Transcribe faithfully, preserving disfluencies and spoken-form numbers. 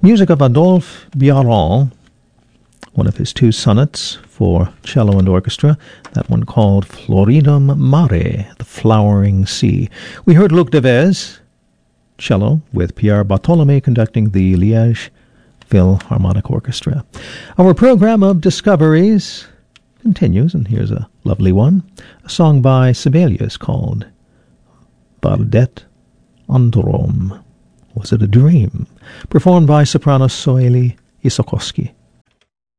Music of Adolphe Biaron, one of his two sonnets for cello and orchestra, that one called Floridum Mare, the Flowering Sea. We heard Luc Devez, cello, with Pierre Bartholomé conducting the Liège Philharmonic Orchestra. Our program of discoveries continues, and here's a lovely one, a song by Sibelius called Bardet Androm. Was it a dream? Performed by soprano Soeli Isokowski.